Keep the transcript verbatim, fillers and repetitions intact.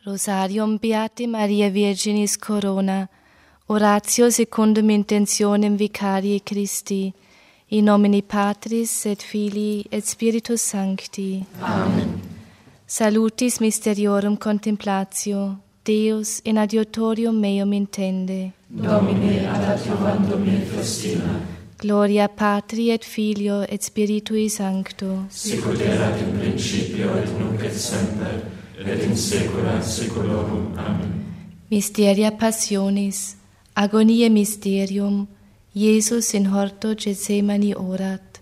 Rosarium Beate Maria Virginis Corona, oratio secundum intentionem Vicariae Christi, in nomine Patris et Filii et Spiritus Sancti. Amen. Salutis mysteriorum contemplatio, Deus in adiutorium meum intende. Domine ad adiuvandum in festina. Gloria Patri et Filio et Spiritui Sancto. Sicut erat in principio et nunc et semper, et in saecula saeculorum. Amen. Mysteria Passionis, agoniae mysterium, Iesus in horto Gethsemani orat.